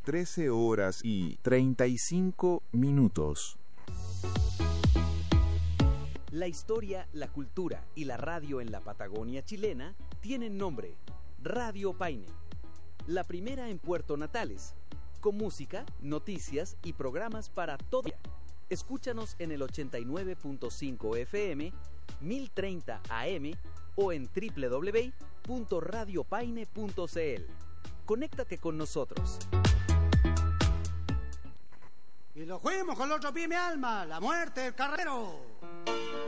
13:35. La historia, la cultura y la radio en la Patagonia chilena tienen nombre: Radio Paine. La primera en Puerto Natales, con música, noticias y programas para todo. Escúchanos en el 89.5 FM, 1030 AM o en www.radiopaine.cl. Conéctate con nosotros. Y lo fuimos con el otro pie, mi alma, la muerte del carrero.